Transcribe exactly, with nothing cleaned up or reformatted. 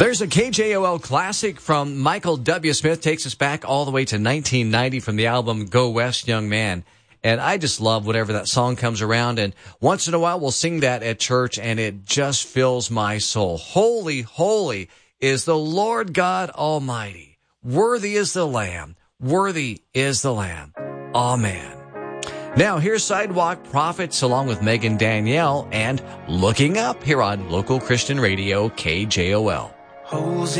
There's a K J O L classic from Michael W. Smith. Takes us back all the way to nineteen ninety from the album Go West, Young Man. And I just love whenever that song comes around. And once in a while, we'll sing that at church, and it just fills my soul. Holy, holy is the Lord God Almighty. Worthy is the Lamb. Worthy is the Lamb. Amen. Now, here's Sidewalk Prophets along with Megan Danielle and Looking Up here on Local Christian Radio, K J O L. Holes